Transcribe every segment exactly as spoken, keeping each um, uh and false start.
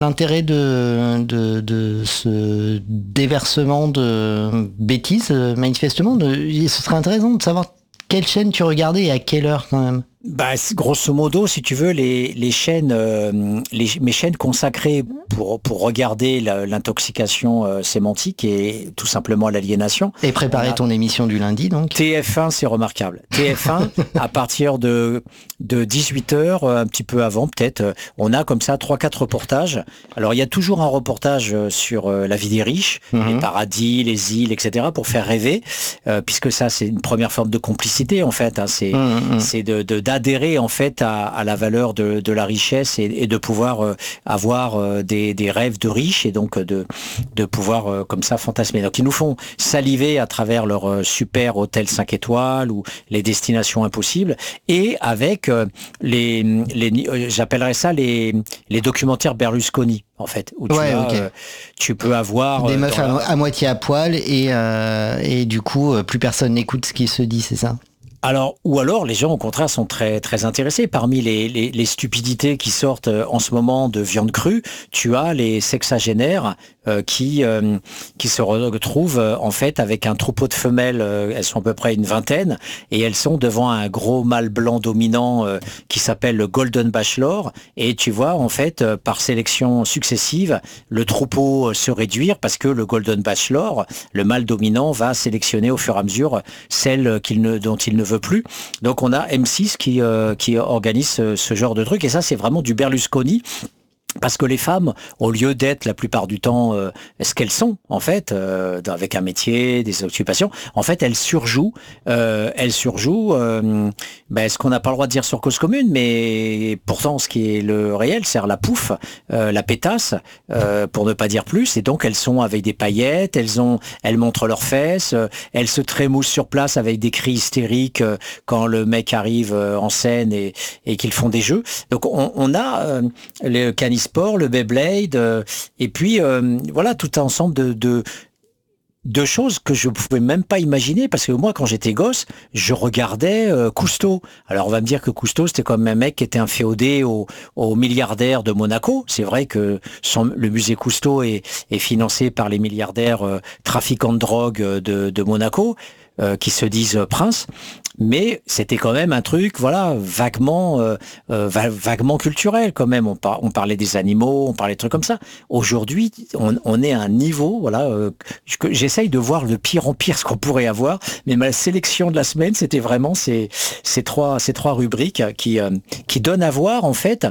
L'intérêt de, de, de ce déversement de bêtises, manifestement, de, ce serait intéressant de savoir quelle chaîne tu regardais et à quelle heure quand même. Bah, grosso modo, si tu veux, les, les chaînes, euh, les, mes chaînes consacrées pour, pour regarder la, l'intoxication euh, sémantique et tout simplement l'aliénation. Et préparer a... ton émission du lundi, donc. T F un, c'est remarquable. T F un, à partir de, de dix-huit heures, un petit peu avant peut-être, on a comme ça trois quatre reportages. Alors, il y a toujours un reportage sur la vie des riches, mm-hmm. les paradis, les îles, et cetera, pour faire rêver, euh, puisque ça, c'est une première forme de complicité, en fait. Hein, c'est, mm-hmm. c'est de, de d'adhérer en fait à, à la valeur de, de la richesse et, et de pouvoir euh, avoir euh, des, des rêves de riches et donc de, de pouvoir euh, comme ça fantasmer. Donc ils nous font saliver à travers leur euh, super hôtel cinq étoiles ou les destinations impossibles et avec euh, les, les euh, j'appellerais ça les, les documentaires Berlusconi. En fait, où tu, ouais, as, okay. euh, tu peux avoir des meufs à, la... à moitié à poil et, euh, et du coup plus personne n'écoute ce qui se dit, c'est ça? Alors, ou alors, les gens, au contraire, sont très, très intéressés. Parmi les, les, les stupidités qui sortent en ce moment de viande crue, tu as les sexagénaires euh, qui, euh, qui se retrouvent, euh, en fait, avec un troupeau de femelles. Euh, elles sont à peu près une vingtaine et elles sont devant un gros mâle blanc dominant euh, qui s'appelle le Golden Bachelor. Et tu vois, en fait, euh, par sélection successive, le troupeau se réduire parce que le Golden Bachelor, le mâle dominant, va sélectionner au fur et à mesure celle qu'il ne, dont il ne veut plus. Donc on a M six qui, euh, qui organise ce, ce genre de truc et ça c'est vraiment du Berlusconi. Parce que les femmes, au lieu d'être la plupart du temps euh, ce qu'elles sont, en fait, euh, avec un métier, des occupations, en fait, elles surjouent, euh, elles surjouent euh, ben, ce qu'on n'a pas le droit de dire sur Cause Commune, mais pourtant, ce qui est le réel, c'est la pouffe, euh, la pétasse, euh, pour ne pas dire plus. Et donc, elles sont avec des paillettes, elles ont, elles montrent leurs fesses, euh, elles se trémoussent sur place avec des cris hystériques euh, quand le mec arrive euh, en scène et, et qu'ils font des jeux. Donc, on, on a euh, le canis sport, le Beyblade, euh, et puis euh, voilà tout un ensemble de, de de choses que je pouvais même pas imaginer parce que moi quand j'étais gosse je regardais euh, Cousteau. Alors on va me dire que Cousteau c'était comme un mec qui était inféodé au, au milliardaire de Monaco. C'est vrai que son, le musée Cousteau est, est financé par les milliardaires euh, trafiquants de drogue de, de Monaco euh, qui se disent euh, princes. Mais c'était quand même un truc, voilà, vaguement, euh, euh, vaguement culturel quand même. On, par, on parlait des animaux, on parlait de trucs comme ça. Aujourd'hui, on, on est à un niveau, voilà, euh, que j'essaye de voir de pire en pire ce qu'on pourrait avoir. Mais ma sélection de la semaine, c'était vraiment ces, ces trois, ces trois rubriques qui, euh, qui donnent à voir en fait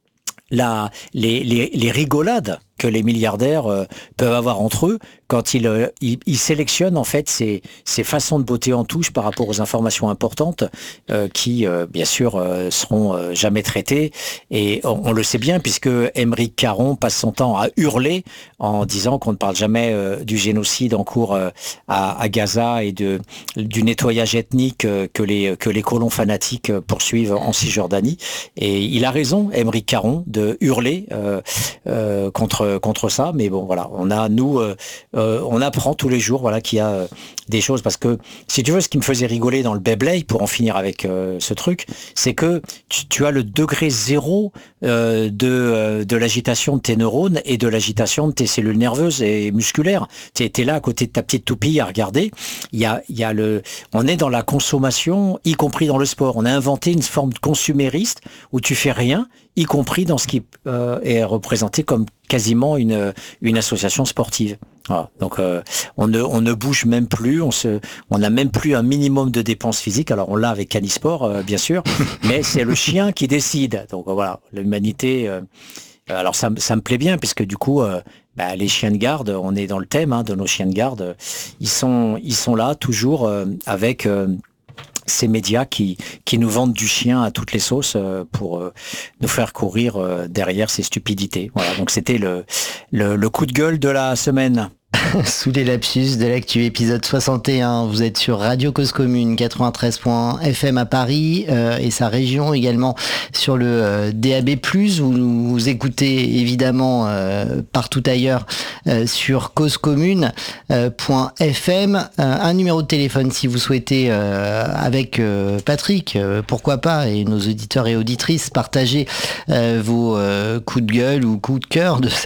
la, les, les, les rigolades que les milliardaires euh, peuvent avoir entre eux quand ils, euh, ils, ils sélectionnent en fait ces, ces façons de botter en touche par rapport aux informations importantes euh, qui, euh, bien sûr, euh, seront euh, jamais traitées. Et on, on le sait bien puisque Aymeric Caron passe son temps à hurler en disant qu'on ne parle jamais euh, du génocide en cours euh, à, à Gaza et de, du nettoyage ethnique euh, que, les, que les colons fanatiques poursuivent en Cisjordanie. Et il a raison, Aymeric Caron, de hurler euh, euh, contre contre ça, mais bon voilà, on a nous euh, euh, on apprend tous les jours voilà qu'il y a euh, des choses parce que si tu veux ce qui me faisait rigoler dans le Beyblade pour en finir avec euh, ce truc, c'est que tu, tu as le degré zéro euh, de euh, de l'agitation de tes neurones et de l'agitation de tes cellules nerveuses et musculaires. Tu étais là à côté de ta petite toupie à regarder. Il y a il y a le on est dans la consommation, y compris dans le sport. On a inventé une forme de consumériste où tu fais rien, y compris dans ce qui euh, est représenté comme quasiment une une association sportive. Voilà. Donc euh, on ne on ne bouge même plus, on se on n'a même plus un minimum de dépenses physiques. Alors on l'a avec Canisport euh, bien sûr, mais c'est le chien qui décide. Donc euh, voilà, l'humanité. Euh, alors ça ça me plaît bien puisque du coup euh, bah, les chiens de garde, on est dans le thème hein, de nos chiens de garde. Ils sont ils sont là toujours euh, avec euh, ces médias qui qui nous vendent du chien à toutes les sauces euh, pour euh, nous faire courir euh, derrière ces stupidités. Voilà, donc c'était le, le le coup de gueule de la semaine. Sous les lapsus de l'actu, épisode soixante et un, vous êtes sur Radio Cause Commune quatre-vingt-treize point F M à Paris euh, et sa région, également sur le euh, D A B plus, vous nous écoutez évidemment euh, partout ailleurs euh, sur cause commune point F M. Euh, un numéro de téléphone si vous souhaitez euh, avec euh, Patrick, euh, pourquoi pas, et nos auditeurs et auditrices, partager euh, vos euh, coups de gueule ou coups de cœur de